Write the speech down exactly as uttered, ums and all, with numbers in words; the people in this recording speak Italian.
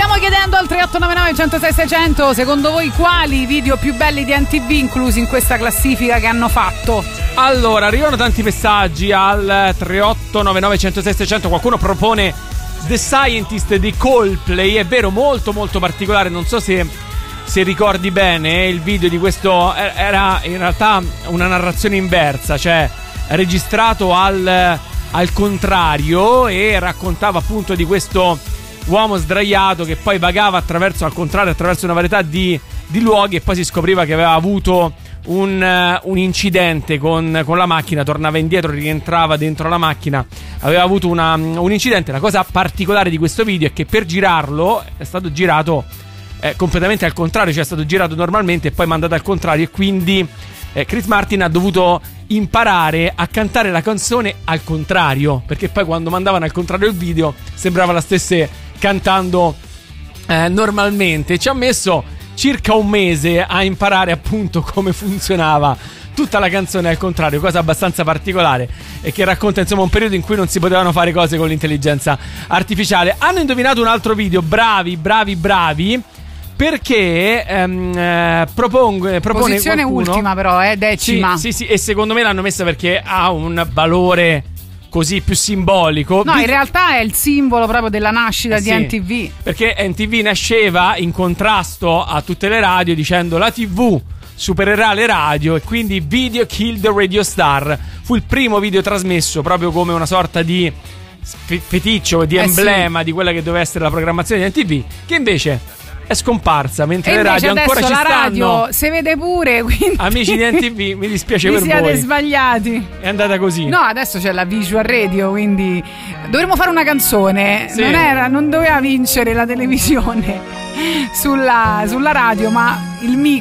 stiamo chiedendo al tre otto nove nove, uno zero sei, sei zero zero secondo voi quali video più belli di M T V inclusi in questa classifica che hanno fatto. Allora, arrivano tanti messaggi al tre otto nove nove, uno zero sei, sei zero zero. Qualcuno propone The Scientist di Coldplay, è vero, molto molto particolare. Non so se, se ricordi bene, il video di questo era in realtà una narrazione inversa, cioè registrato al, al contrario, e raccontava appunto di questo uomo sdraiato che poi vagava attraverso, al contrario, attraverso una varietà di, di luoghi, e poi si scopriva che aveva avuto un, uh, un incidente con, con la macchina, tornava indietro, rientrava dentro la macchina, aveva avuto una, un incidente. La cosa particolare di questo video è che per girarlo è stato girato eh, completamente al contrario, cioè è stato girato normalmente e poi mandato al contrario, e quindi eh, Chris Martin ha dovuto imparare a cantare la canzone al contrario, perché poi quando mandavano al contrario il video sembrava la stesse cantando eh, normalmente. Ci ha messo circa un mese a imparare appunto come funzionava tutta la canzone al contrario, cosa abbastanza particolare e che racconta insomma un periodo in cui non si potevano fare cose con l'intelligenza artificiale. Hanno indovinato un altro video, bravi, bravi, bravi, perché ehm, eh, propongo, propone posizione qualcuno, ultima però, eh, decima. Sì, sì, sì, e secondo me l'hanno messa perché ha un valore così più simbolico. No, in realtà è il simbolo proprio della nascita eh di sì, M T V. perché M T V nasceva in contrasto a tutte le radio dicendo la tivù supererà le radio, e quindi Video Kill the Radio Star fu il primo video trasmesso proprio come una sorta di feticcio, di eh emblema sì. di quella che doveva essere la programmazione di M T V, che invece è scomparsa, mentre e le radio ancora ci la stanno. radio si vede pure, quindi Amici di M T V, mi dispiace per vi voi, siete sbagliati. è andata così. No, adesso c'è la visual radio, quindi dovremmo fare una canzone. Sì. Non era, non doveva vincere la televisione sulla, sulla radio, ma il mix